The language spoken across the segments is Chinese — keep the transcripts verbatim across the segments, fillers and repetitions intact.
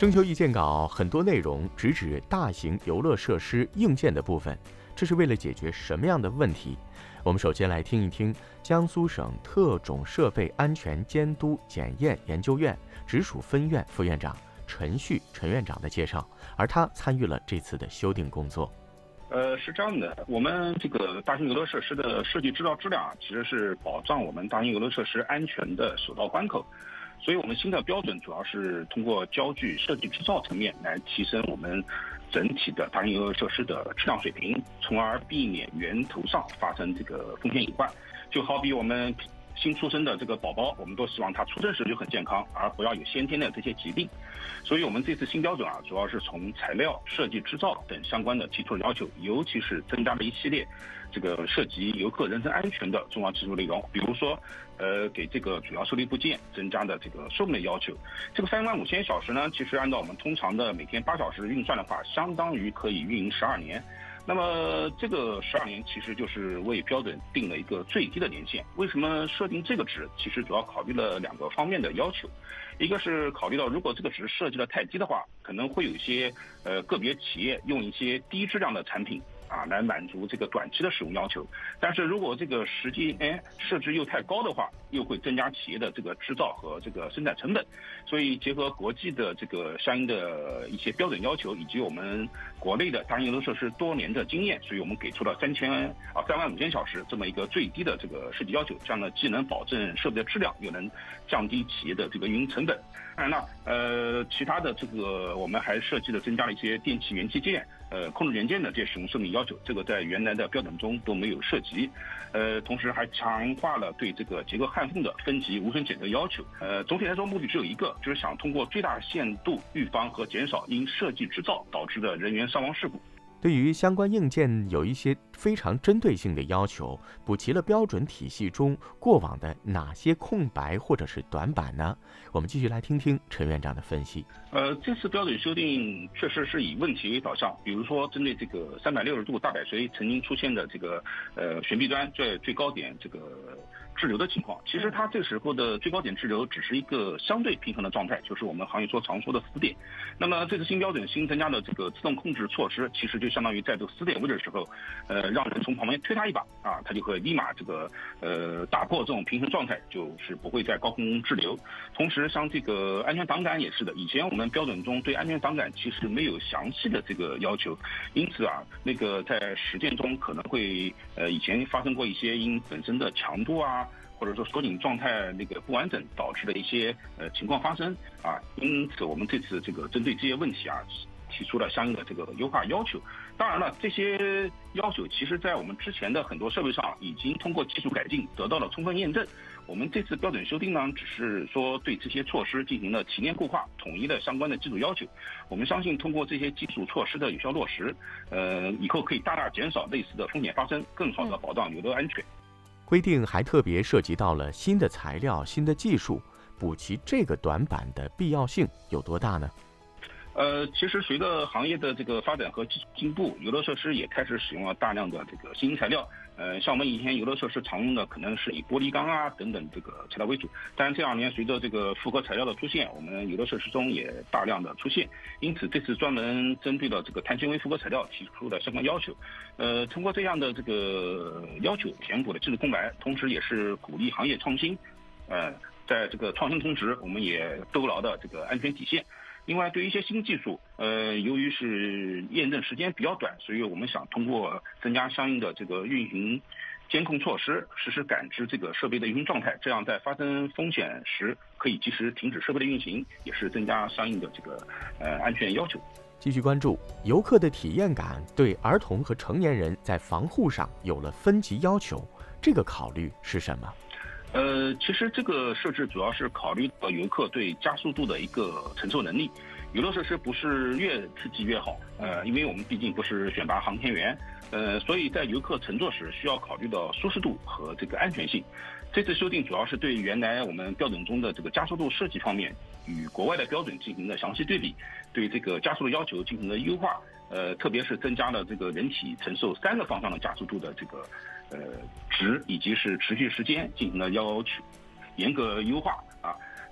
征求意见稿很多内容直指大型游乐设施硬件的部分，这是为了解决什么样的问题？我们首先来听一听江苏省特种设备安全监督检验研究院直属分院副院长陈旭陈院长的介绍，而他参与了这次的修订工作。 呃，是这样的，我们这个大型游乐设施的设计制造质量啊，其实是保障我们大型游乐设施安全的首道关口。所以我们新的标准主要是通过焦距设计制造层面来提升我们整体的大型游乐设施的质量水平，从而避免源头上发生这个风险隐患。就好比我们新出生的这个宝宝，我们都希望他出生时就很健康，而不要有先天的这些疾病。所以我们这次新标准啊，主要是从材料、设计、制造等相关的提出了要求，尤其是增加了一系列这个涉及游客人身安全的重要技术内容，比如说，呃，给这个主要受力部件增加的这个寿命要求。这个三万五千小时呢，其实按照我们通常的每天八小时运算的话，相当于可以运营十二年。那么这个十二年其实就是为标准定了一个最低的年限。为什么设定这个值？其实主要考虑了两个方面的要求，一个是考虑到如果这个值设计的太低的话，可能会有一些呃个别企业用一些低质量的产品啊来满足这个短期的使用要求，但是如果这个实际哎设置又太高的话，又会增加企业的这个制造和这个生产成本。所以结合国际的这个相应的一些标准要求，以及我们国内的大型游乐设施多年的经验，所以我们给出了三千啊三万五千小时这么一个最低的这个设计要求，这样呢既能保证设备的质量，又能降低企业的这个运营成本。当然了，呃，其他的这个我们还设计了增加了一些电气元器件、呃控制元件的这些使用寿命要求，这个在原来的标准中都没有涉及。呃，同时还强化了对这个结构焊缝的分级无损检测要求。呃，总体来说目的只有一个，就是想通过最大限度预防和减少因设计制造导致的人员伤亡事故。 对于相关硬件有一些非常针对性的要求，补齐了标准体系中过往的哪些空白或者是短板呢？我们继续来听听陈院长的分析。 呃，这次标准修订确实是以问题为导向，比如说针对这个三百六十度大摆锤曾经出现的这个呃悬臂端在最高点这个滞留的情况，其实它这时候的最高点滞留只是一个相对平衡的状态，就是我们行业说常说的死点。那么这次新标准新增加的这个自动控制措施，其实就相当于在这个死点位置的时候，呃，让人从旁边推他一把啊，他就会立马这个呃打破这种平衡状态，就是不会在高空滞留。同时，像这个安全挡杆也是的，以前我们标准中对安全挡杆其实没有详细的这个要求，因此啊，那个在实践中可能会呃以前发生过一些因本身的强度啊，或者说锁紧状态那个不完整导致的一些呃情况发生啊，因此我们这次这个针对这些问题啊，提出了相应的这个优化要求。当然了，这些要求其实在我们之前的很多设备上已经通过技术改进得到了充分验证。我们这次标准修订呢，只是说对这些措施进行了提炼固化，统一了相关的技术要求。我们相信通过这些技术措施的有效落实，呃，以后可以大大减少类似的风险发生，更好的保障游乐安全。 规定还特别涉及到了新的材料、新的技术，补齐这个短板的必要性有多大呢？ 呃，其实随着行业的这个发展和技术进步，游乐设施也开始使用了大量的这个新型材料。呃，像我们以前游乐设施常用的可能是以玻璃钢啊等等这个材料为主，但是这两年随着这个复合材料的出现，我们游乐设施中也大量的出现，因此这次专门针对了这个碳纤维复合材料提出了相关要求。呃，通过这样的这个要求填补了技术空白，同时也是鼓励行业创新。呃，在这个创新同时，我们也兜牢的这个安全底线。另外，对于一些新技术，呃，由于是验证时间比较短，所以我们想通过增加相应的这个运行监控措施，实时感知这个设备的运行状态，这样在发生风险时可以及时停止设备的运行，也是增加相应的这个呃安全要求。 继续关注游客的体验感对儿童和成年人在防护上有了分级要求，这个考虑是什么？ 呃，其实这个设置主要是考虑到游客对加速度的一个承受能力。游乐设施不是越刺激越好，呃，因为我们毕竟不是选拔航天员，呃，所以在游客乘坐时需要考虑到舒适度和这个安全性。这次修订主要是对原来我们标准中的这个加速度设计方面与国外的标准进行了详细对比，对这个加速度要求进行了优化。呃，特别是增加了这个人体承受三个方向的加速度的这个呃值，以及是持续时间进行了要求，严格优化啊。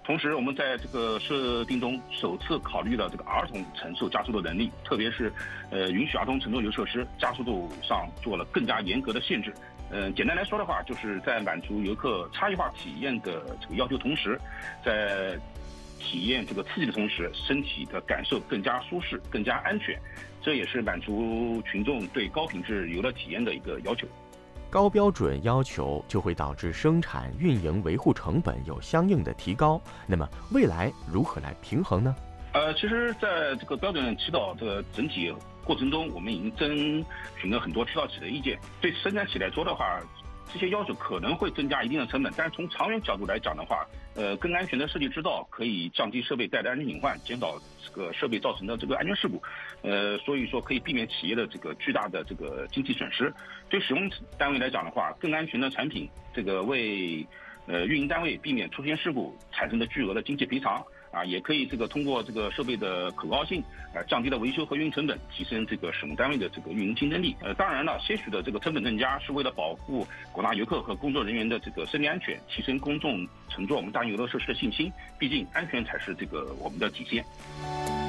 同时，我们在这个设定中首次考虑了这个儿童承受加速度能力，特别是呃允许儿童乘坐游乐设施加速度上做了更加严格的限制。嗯、呃，简单来说的话，就是在满足游客差异化体验的这个要求同时，在体验这个刺激的同时，身体的感受更加舒适、更加安全，这也是满足群众对高品质游乐体验的一个要求。 高标准要求就会导致生产、运营、维护成本有相应的提高。那么未来如何来平衡呢？ 呃，其实，在这个标准起导的整体过程中，我们已经征询了很多制造企的意见。对生产企来说的话，这些要求可能会增加一定的成本，但是从长远角度来讲的话，呃，更安全的设计制造可以降低设备带来的安全隐患，减少这个设备造成的这个安全事故，呃，所以说可以避免企业的这个巨大的这个经济损失。对使用单位来讲的话，更安全的产品，这个为呃运营单位避免出现事故产生的巨额的经济赔偿。啊，也可以这个通过这个设备的可靠性，呃，降低了维修和运营成本，提升这个使用单位的这个运营竞争力。呃，当然了，些许的这个成本增加是为了保护广大游客和工作人员的这个生命安全，提升公众乘坐我们大型游乐设施的信心。毕竟安全才是这个我们的底线。